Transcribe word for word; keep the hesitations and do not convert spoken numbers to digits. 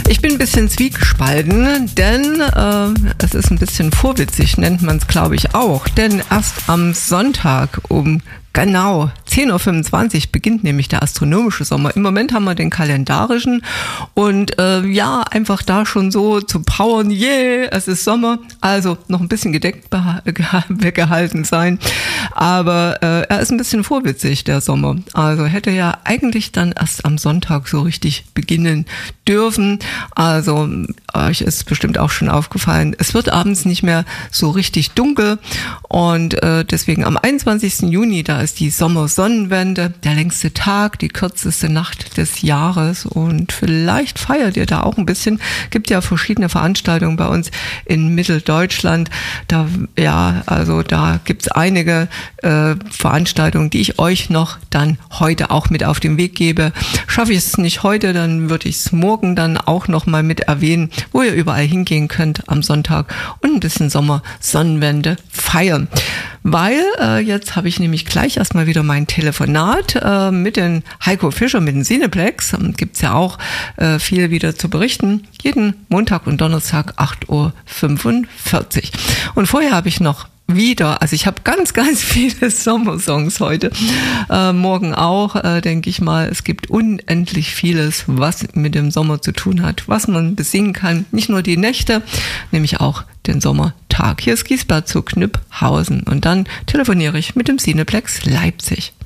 Ich bin ein bisschen zwiegespalten, denn äh, es ist ein bisschen vorwitzig, nennt man es, glaube ich, auch. Denn erst am Sonntag um genau zehn Uhr fünfundzwanzig beginnt nämlich der astronomische Sommer. Im Moment haben wir den kalendarischen und äh, ja, einfach da schon so zu powern, yeah, es ist Sommer, also noch ein bisschen gedeckt weggehalten sein. Aber äh, er ist ein bisschen vorwitzig, der Sommer. Also hätte ja eigentlich dann erst am Sonntag so richtig beginnen dürfen. Also euch ist bestimmt auch schon aufgefallen, es wird abends nicht mehr so richtig dunkel und äh, deswegen am einundzwanzigsten Juni, da ist die Sommersonnenwende, der längste Tag, die kürzeste Nacht des Jahres und vielleicht feiert ihr da auch ein bisschen. Gibt ja verschiedene Veranstaltungen bei uns in Mitteldeutschland. Da, ja, also da gibt's einige äh, Veranstaltungen, die ich euch noch dann heute auch mit auf den Weg gebe. Schaffe ich es nicht heute, dann würde ich es morgen dann auch noch mal mit erwähnen, wo ihr überall hingehen könnt am Sonntag und ein bisschen Sommersonnenwende feiern. Weil äh, jetzt habe ich nämlich gleich erstmal wieder mein Telefonat äh, mit den Heiko Fischer, mit dem Cineplex. Gibt's ja auch äh, viel wieder zu berichten. Jeden Montag und Donnerstag acht Uhr fünfundvierzig. Und vorher habe ich noch wieder, also ich habe ganz, ganz viele Sommersongs heute, äh, morgen auch, äh, denke ich mal. Es gibt unendlich vieles, was mit dem Sommer zu tun hat, was man besingen kann. Nicht nur die Nächte, nämlich auch den Sommertag. Hier ist Giesbert zu Knüpphausen und dann telefoniere ich mit dem Cineplex Leipzig.